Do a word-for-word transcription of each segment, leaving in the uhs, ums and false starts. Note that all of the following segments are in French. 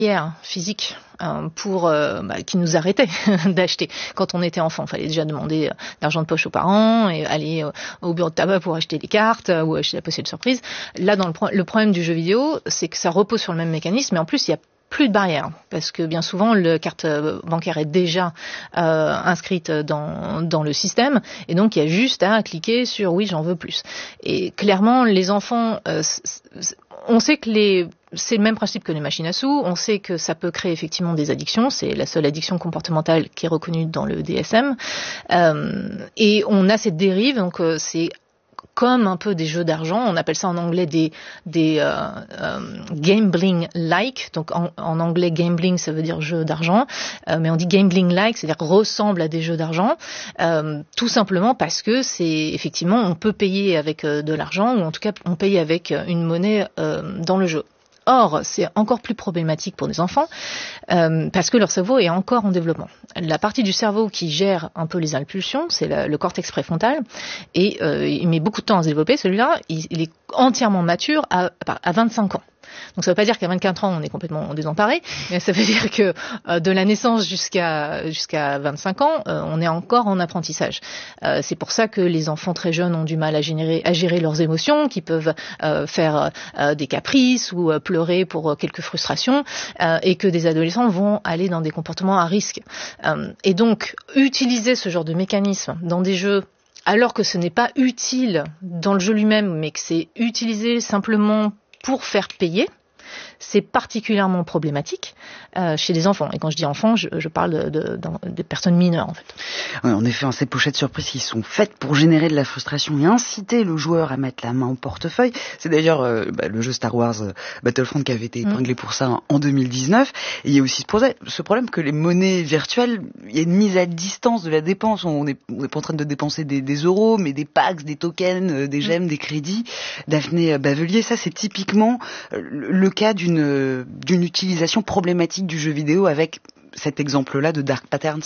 barrière physique euh, pour euh, bah, qui nous arrêtait d'acheter. Quand on était enfant, il fallait déjà demander euh, d'argent de poche aux parents et aller euh, au bureau de tabac pour acheter des cartes euh, ou acheter la pochette de surprise. Là, dans le, pro- le problème du jeu vidéo, c'est que ça repose sur le même mécanisme, mais en plus, il y a plus de barrières, parce que bien souvent, la carte bancaire est déjà euh, inscrite dans, dans le système, et donc il y a juste à cliquer sur « oui, j'en veux plus ». Et clairement, les enfants, euh, on sait que les... c'est le même principe que les machines à sous, on sait que ça peut créer effectivement des addictions, c'est la seule addiction comportementale qui est reconnue dans le D S M, euh, et on a cette dérive, donc euh, c'est comme un peu des jeux d'argent, on appelle ça en anglais des, des euh, euh, gambling-like, donc en, en anglais gambling ça veut dire jeu d'argent, euh, mais on dit gambling-like, c'est-à-dire ressemble à des jeux d'argent, euh, tout simplement parce que c'est effectivement on peut payer avec euh, de l'argent, ou en tout cas on paye avec une monnaie euh, dans le jeu. Or, c'est encore plus problématique pour des enfants euh, parce que leur cerveau est encore en développement. La partie du cerveau qui gère un peu les impulsions, c'est la, le cortex préfrontal, et euh, il met beaucoup de temps à se développer. Celui-là, il, il est entièrement mature à, à vingt-cinq ans. Donc ça ne veut pas dire qu'à vingt-quatre ans on est complètement désemparé, mais ça veut dire que euh, de la naissance jusqu'à jusqu'à vingt-cinq ans, euh, on est encore en apprentissage. Euh, c'est pour ça que les enfants très jeunes ont du mal à gérer, à gérer leurs émotions, qui peuvent euh, faire euh, des caprices ou euh, pleurer pour euh, quelques frustrations, euh, et que des adolescents vont aller dans des comportements à risque. Euh, et donc utiliser ce genre de mécanisme dans des jeux alors que ce n'est pas utile dans le jeu lui-même, mais que c'est utilisé simplement pour faire payer, c'est particulièrement problématique euh, chez les enfants. Et quand je dis enfants, je, je parle de, de, de, de personnes mineures, en fait. Oui, en effet, ces pochettes surprises qui sont faites pour générer de la frustration et inciter le joueur à mettre la main au portefeuille. C'est d'ailleurs euh, bah, le jeu Star Wars euh, Battlefront qui avait été épinglé mmh. pour ça en deux mille dix-neuf. Et il y a aussi ce problème, ce problème que les monnaies virtuelles, il y a une mise à distance de la dépense. On n'est on n'est pas en train de dépenser des, des euros, mais des packs, des tokens, euh, des gemmes, mmh. des crédits. Daphné Bavelier, ça c'est typiquement euh, le cas d'une d'une utilisation problématique du jeu vidéo avec cet exemple-là de Dark Patterns.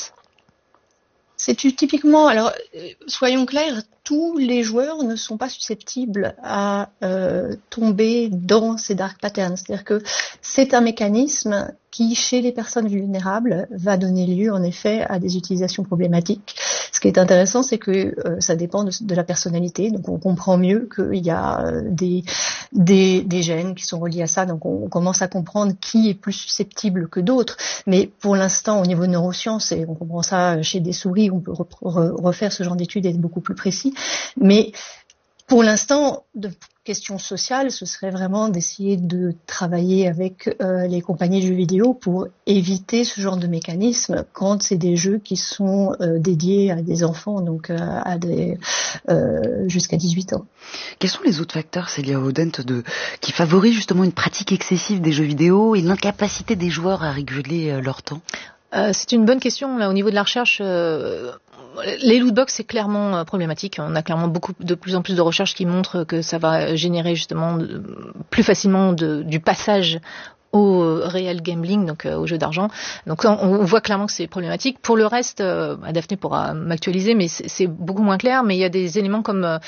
C'est typiquement, alors soyons clairs, tous les joueurs ne sont pas susceptibles à euh, tomber dans ces dark patterns. C'est-à-dire que c'est un mécanisme qui, chez les personnes vulnérables, va donner lieu en effet à des utilisations problématiques. Ce qui est intéressant, c'est que euh, ça dépend de, de la personnalité. Donc on comprend mieux qu'il y a euh, des, des, des gènes qui sont reliés à ça. Donc on, on commence à comprendre qui est plus susceptible que d'autres. Mais pour l'instant, au niveau de neurosciences, et on comprend ça chez des souris, on peut re, re, refaire ce genre d'études et être beaucoup plus précis. Mais pour l'instant, de question sociale, ce serait vraiment d'essayer de travailler avec euh, les compagnies de jeux vidéo pour éviter ce genre de mécanisme quand c'est des jeux qui sont euh, dédiés à des enfants, donc euh, à des euh, jusqu'à dix-huit ans. Quels sont les autres facteurs, Célia Audent, de qui favorisent justement une pratique excessive des jeux vidéo et l'incapacité des joueurs à réguler euh, leur temps? Euh, c'est une bonne question. Là, au niveau de la recherche, euh, les lootbox, c'est clairement euh, problématique. On a clairement beaucoup de plus en plus de recherches qui montrent que ça va générer justement de, plus facilement de, du passage au réel gambling, donc euh, au jeu d'argent. Donc on, on voit clairement que c'est problématique. Pour le reste, euh, Daphné pourra m'actualiser, mais c'est, c'est beaucoup moins clair. Mais il y a des éléments comme euh,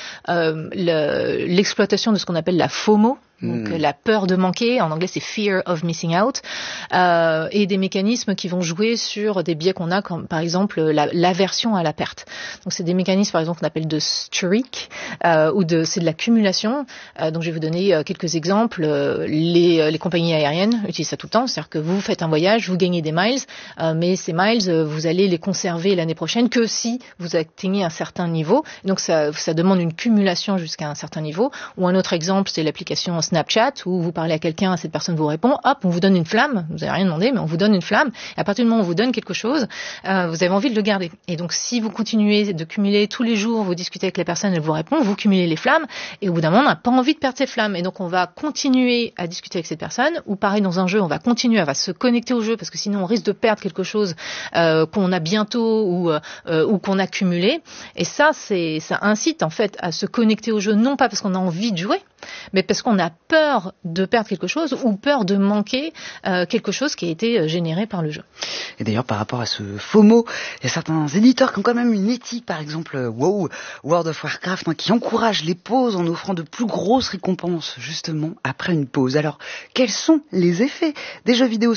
le, l'exploitation de ce qu'on appelle la FOMO. Donc mmh. la peur de manquer, en anglais c'est fear of missing out, euh, et des mécanismes qui vont jouer sur des biais qu'on a, comme par exemple la, l'aversion à la perte. Donc c'est des mécanismes par exemple qu'on appelle de streak, euh, ou de c'est de l'accumulation. Euh, donc je vais vous donner euh, quelques exemples. Euh, les, les compagnies aériennes utilisent ça tout le temps, c'est-à-dire que vous faites un voyage, vous gagnez des miles, euh, mais ces miles euh, vous allez les conserver l'année prochaine que si vous atteignez un certain niveau. Donc ça, ça demande une cumulation jusqu'à un certain niveau. Ou un autre exemple, c'est l'application Snapchat où vous parlez à quelqu'un, cette personne vous répond, hop, on vous donne une flamme, vous n'avez rien demandé, mais on vous donne une flamme, et à partir du moment où on vous donne quelque chose, euh, vous avez envie de le garder. Et donc si vous continuez de cumuler tous les jours, vous discutez avec la personne, elle vous répond, vous cumulez les flammes, et au bout d'un moment, on n'a pas envie de perdre ces flammes, et donc on va continuer à discuter avec cette personne, ou pareil dans un jeu, on va continuer, à va se connecter au jeu, parce que sinon on risque de perdre quelque chose euh, qu'on a bientôt ou, euh, ou qu'on a cumulé, et ça, c'est, ça incite en fait à se connecter au jeu, non pas parce qu'on a envie de jouer, mais parce qu'on a peur de perdre quelque chose ou peur de manquer euh, quelque chose qui a été généré par le jeu. Et d'ailleurs, par rapport à ce FOMO, il y a certains éditeurs qui ont quand même une éthique, par exemple WoW, World of Warcraft, hein, qui encouragent les pauses en offrant de plus grosses récompenses, justement, après une pause. Alors, quels sont les effets des jeux vidéo sur les joueurs ?